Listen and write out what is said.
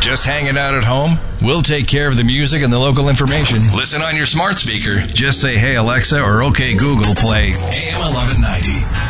Just hanging out at home? We'll take care of the music and the local information. Listen on your smart speaker. Just say, "Hey Alexa," or "Okay Google, play AM 1190."